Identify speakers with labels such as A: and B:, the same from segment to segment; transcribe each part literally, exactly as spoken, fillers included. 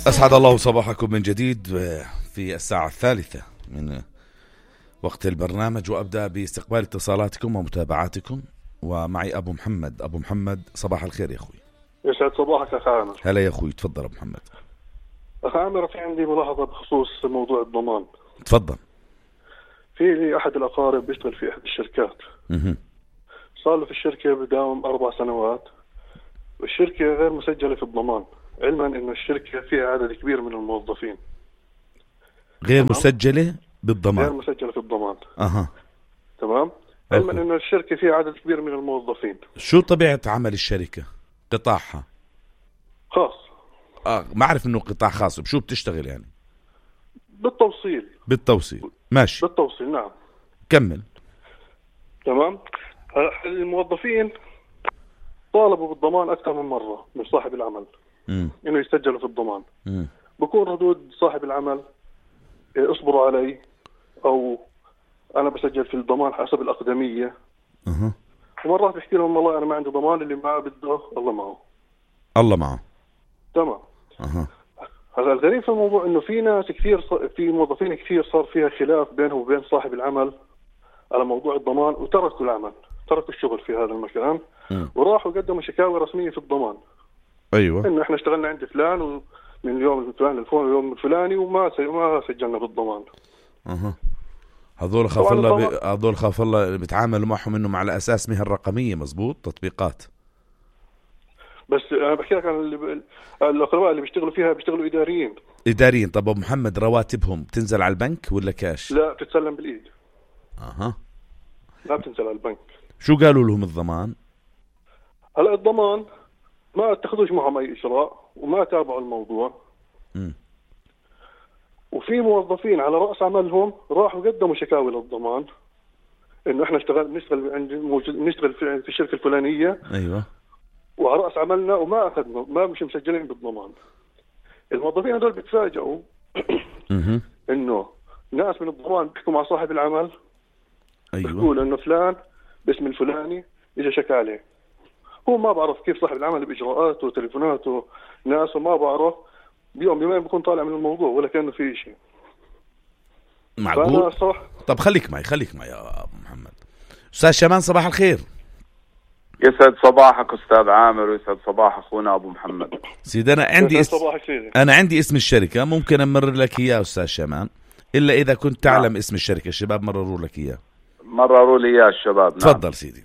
A: أسعد الله صباحكم من جديد في الساعة الثالثة من وقت البرنامج، وأبدأ باستقبال اتصالاتكم ومتابعاتكم. ومعي أبو محمد. أبو محمد صباح الخير يا أخوي.
B: يسعد صباحك أخ عامر.
A: هلا يا أخوي، تفضل أبو محمد.
B: أخ عامر، في عندي ملاحظة بخصوص موضوع الضمان.
A: تفضل.
B: في لي أحد الأقارب بيشتغل في أحد الشركات.
A: مه.
B: صار له في الشركة بداوم أربع سنوات، والشركة غير مسجلة في الضمان، علما إنه الشركة فيها عدد كبير من الموظفين.
A: غير تمام؟ مسجلة بالضمان.
B: غير مسجلة في الضمان.
A: أها.
B: تمام. علما إنه الشركة فيها عدد كبير من الموظفين.
A: شو طبيعة عمل الشركة؟ قطاعها
B: خاص.
A: آه ما أعرف إنه قطاع خاص. بشو بتشتغل يعني؟
B: بالتوصيل.
A: بالتوصيل. ماشي.
B: بالتوصيل نعم.
A: كمل.
B: تمام. الموظفين طالبوا بالضمان أكثر من مرة من صاحب العمل
A: م.
B: إنه يسجلوا في الضمان.
A: م.
B: بكون ردود صاحب العمل اصبروا علي، أو أنا بسجل في الضمان حسب الأقدمية.
A: أه.
B: ومرات بحكي لهم والله أنا ما عندي ضمان، اللي معه بده الله معه.
A: الله معه.
B: تمام.
A: أه.
B: هذا الغريب في الموضوع إنه في ناس كثير ص... في موظفين كثير صار فيها خلاف بينهم وبين صاحب العمل على موضوع الضمان، وتركوا العمل، تركوا الشغل في هذا المكان.
A: م.
B: وراحوا قدموا شكاوى رسمية في الضمان.
A: أيوة.
B: إنه إحنا اشتغلنا عند فلان ومن اليوم الفلاني الفلاني اليوم الفلاني وما س... ما سجلنا بالضمان.
A: أها. هذول خاف الله ب... هذول خاف الله بتعاملوا معهم إنه مع الأساس مهن رقمية. مزبوط. تطبيقات.
B: بس أنا بحكي لك عن اللي... الأقرباء اللي بيشتغلوا فيها بيشتغلوا إداريين.
A: إداريين. طب أبو محمد، رواتبهم بتنزل على البنك ولا كاش؟
B: لا، بتتسلم بالإيد.
A: أها.
B: لا بتنزل على البنك.
A: شو قالوا لهم الضمان؟
B: هلا الضمان ما اتخذوش معهم أي إجراء وما تابعوا الموضوع.
A: م.
B: وفي موظفين على رأس عملهم راحوا قدموا شكاوي للضمان إنه إحنا اشتغل نشتغل عند موجود نشتغل في, في الشركة الفلانية.
A: أيوة.
B: وعلى رأس عملنا وما أخذنا ما مش مسجلين بالضمان. الموظفين هذول بتفاجئوا إنه ناس من الضمان بيحكوا مع صاحب العمل.
A: أيوة.
B: بيقول إنه فلان باسم الفلاني إجا شكا عليه. هو ما بعرف كيف صاحب العمل بإجراءاته وتليفوناته ناس، وما بعرف بيوم بيومين بكون طالع من الموضوع ولا كأنه في شيء.
A: معقول؟ طب خليك معي خليك معي يا أبو محمد. أستاذ شمان صباح الخير.
C: يسعد صباحك أستاذ عامر، ويسعد صباح أخونا أبو محمد.
A: سيدي أنا عندي اس... أنا عندي اسم الشركة، ممكن أمرر لك إياه أستاذ شمان، إلا إذا كنت تعلم نعم. اسم الشركة. الشباب مرروا لك إياه. مرروا
C: لي إياه الشباب. نعم.
A: تفضل سيدي.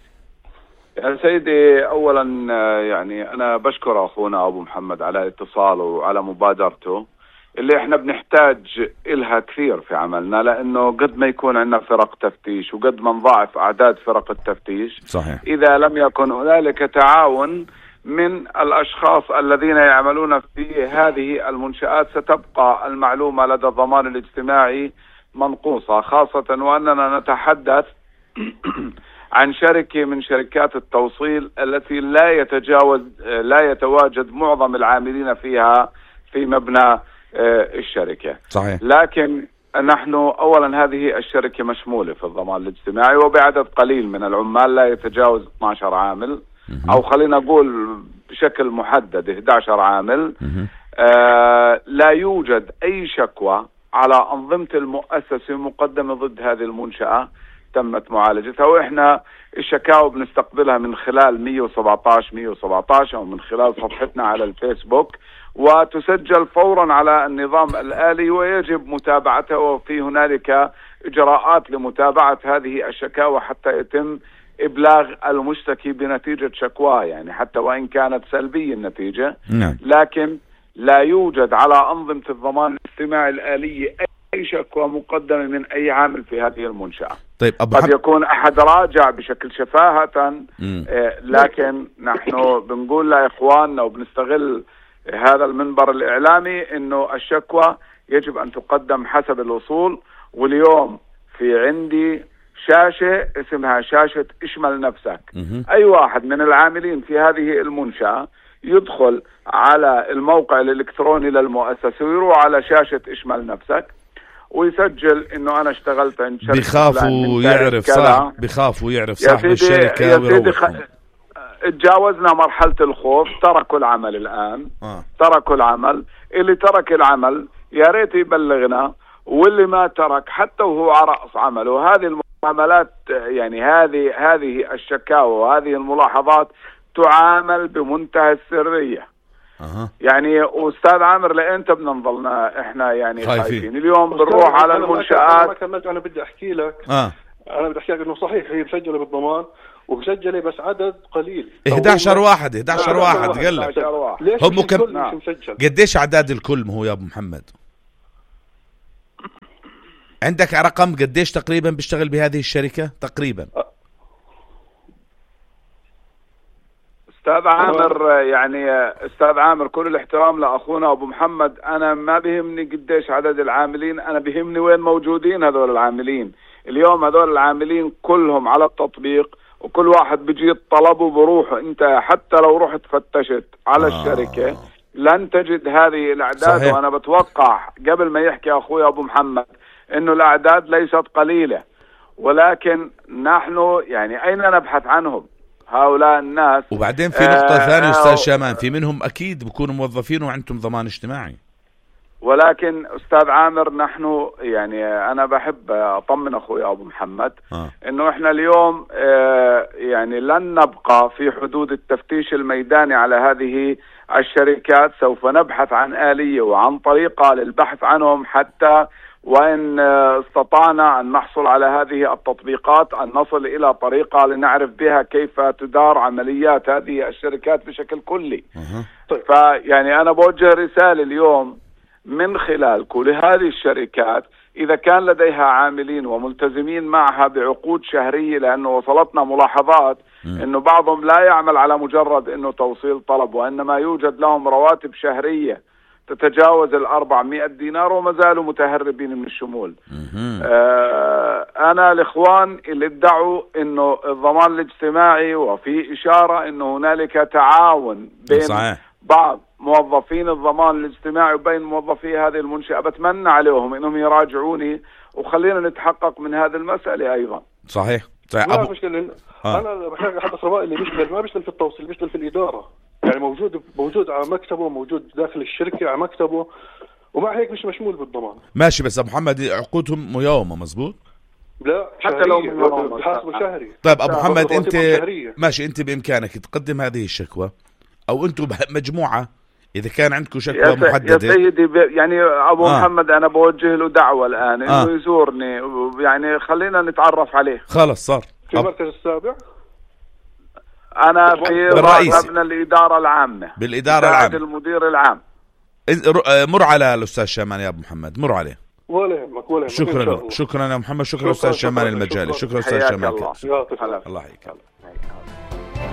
C: يا سيدي، أولا يعني أنا بشكر أخونا أبو محمد على اتصاله وعلى مبادرته اللي إحنا بنحتاج إلها كثير في عملنا، لأنه قد ما يكون عندنا فرق تفتيش وقد ما نضاعف أعداد فرق التفتيش
A: صحيح.
C: إذا لم يكن هنالك تعاون من الأشخاص الذين يعملون في هذه المنشآت ستبقى المعلومة لدى الضمان الاجتماعي منقوصة، خاصة وأننا نتحدث عن شركة من شركات التوصيل التي لا يتجاوز لا يتواجد معظم العاملين فيها في مبنى الشركة.
A: صحيح.
C: لكن نحن أولا هذه الشركة مشمولة في الضمان الاجتماعي وبعدد قليل من العمال لا يتجاوز اثنا عشر عامل، أو خلينا نقول بشكل محدد أحد عشر عامل. آه لا يوجد أي شكوى على أنظمة المؤسسة مقدمة ضد هذه المنشأة تمت معالجتها، وإحنا الشكاوى بنستقبلها من خلال مية وسبعة عشر مية وسبعة عشر أو من خلال صفحتنا على الفيسبوك، وتسجل فورا على النظام الآلي ويجب متابعتها، وفي هنالك إجراءات لمتابعة هذه الشكاوى حتى يتم إبلاغ المشتكي بنتيجة شكواه، يعني حتى وإن كانت سلبية النتيجة.
A: نعم.
C: لكن لا يوجد على أنظمة الضمان الاجتماعي الآلية أي شكوى مقدمة من أي عامل في هذه المنشأة.
A: طيب أبو
C: قد
A: حب...
C: يكون أحد راجع بشكل شفاهة، آه لكن نحن بنقول لإخواننا وبنستغل هذا المنبر الإعلامي إنه الشكوى يجب أن تقدم حسب الوصول. واليوم في عندي شاشة اسمها شاشة اشمل نفسك. أي واحد من العاملين في هذه المنشأة يدخل على الموقع الإلكتروني للمؤسسة ويروح على شاشة اشمل نفسك ويسجل انه انا اشتغلت عند شركة.
A: بخافوا يعرف صح بخافوا يعرف صاحب الشركة ويروح.
C: تجاوزنا مرحلة الخوف، تركوا العمل الآن.
A: آه.
C: تركوا العمل. اللي ترك العمل يا ريت يبلغنا، واللي ما ترك حتى وهو على رأس عمله. هذه المعاملات يعني هذه هذه الشكاوى وهذه الملاحظات تعامل بمنتهى السرية.
A: أه.
C: يعني أستاذ عامر لأنت بدنا نضلنا إحنا يعني
A: خايفين,
C: خايفين. اليوم بنروح على المنشآت.
B: أنا, أنا بدي أحكي لك
A: آه.
B: أنا بدي أحكي لك إنه صحيح هي مسجلة بالضمان ومسجلة بس عدد قليل.
A: إحدى عشر واحد إحدى عشر واحد قال لك هم كم
B: نعم.
A: قديش أعداد الكل هو يا أبو محمد؟ عندك رقم قديش تقريبا بيشتغل بهذه الشركة تقريبا؟
C: أستاذ عامر يعني أستاذ عامر كل الاحترام لأخونا أبو محمد، أنا ما بيهمني قديش عدد العاملين، أنا بيهمني وين موجودين هذول العاملين. اليوم هذول العاملين كلهم على التطبيق وكل واحد بيجي طلبه بروحه. أنت حتى لو رحت فتشت على آه. الشركة لن تجد هذه الأعداد. صحيح. وأنا بتوقع قبل ما يحكي أخوي أبو محمد إنه الأعداد ليست قليلة، ولكن نحن يعني أين نبحث عنهم هؤلاء الناس؟
A: وبعدين في نقطة آه ثانية أستاذ شامان، في منهم أكيد بيكونوا موظفين وعندهم ضمان اجتماعي.
C: ولكن أستاذ عامر نحن يعني أنا بحب أطمن أخوي أبو محمد آه. إنه إحنا اليوم آه يعني لن نبقى في حدود التفتيش الميداني على هذه الشركات. سوف نبحث عن آلية وعن طريقة للبحث عنهم، حتى وإن استطعنا أن نحصل على هذه التطبيقات أن نصل إلى طريقة لنعرف بها كيف تدار عمليات هذه الشركات بشكل كلي. طيب. فيعني أنا بوجه رسالة اليوم من خلال كل هذه الشركات، إذا كان لديها عاملين وملتزمين معها بعقود شهرية، لأنه وصلتنا ملاحظات أنه بعضهم لا يعمل على مجرد أنه توصيل طلب، وإنما يوجد لهم رواتب شهرية تتجاوز الأربعمائة دينار وما زالوا متهربين من الشمول. آه أنا الإخوان اللي ادعوا إنه الضمان الاجتماعي وفي إشارة إنه هنالك تعاون بين صحيح. بعض موظفين الضمان الاجتماعي وبين موظفي هذه المنشأة، بتمنى عليهم إنهم يراجعوني وخلينا نتحقق من هذه المسألة أيضا.
A: صحيح.
B: صحيح. لا أبو... مشكلة آه. أنا بحاجة حد الخبراء اللي بيشتغل ما بيشتغل في التوصيل، بيشتغل في الإدارة، يعني موجود موجود على مكتبه، موجود داخل الشركة على مكتبه، ومع هيك مش مشمول بالضمان.
A: ماشي، بس أبو محمد عقودهم ميومة مزبوط؟
B: لا
C: حتى لو
B: بحاسبه شهري.
A: طيب أبو محمد أنت ماشي، أنت بإمكانك تقدم هذه الشكوى، أو أنتم مجموعة إذا كان عندكم شكوى محددة.
C: يا سيدي يعني أبو آه. محمد أنا بوجه له دعوة الآن إنه آه. يزورني، يعني خلينا نتعرف عليه.
A: خلص صار
B: في المركز السابع.
C: أنا في رئيس الإدارة العامة
A: بالإدارة العامة
C: المدير العام.
A: مر على الأستاذ شامان يا أبو محمد، مر عليه.
B: ولا يهمك ولا يهمك.
A: شكرا شكرا يا محمد، شكرا أستاذ شامان المجالي، شكرا أستاذ شامان.
C: الله
A: الله يحييك.